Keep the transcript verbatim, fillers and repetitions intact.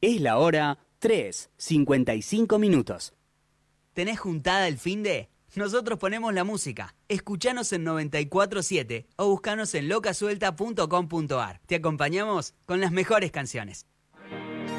Es la hora tres, cincuenta y cinco minutos. ¿Tenés juntada el finde? Nosotros ponemos la música. Escuchanos en noventa y cuatro siete o buscanos en locasuelta punto com punto ar. Te acompañamos con las mejores canciones.